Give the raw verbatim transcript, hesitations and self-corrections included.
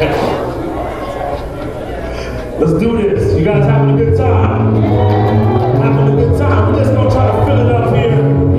Let's do this. You guys having a good time?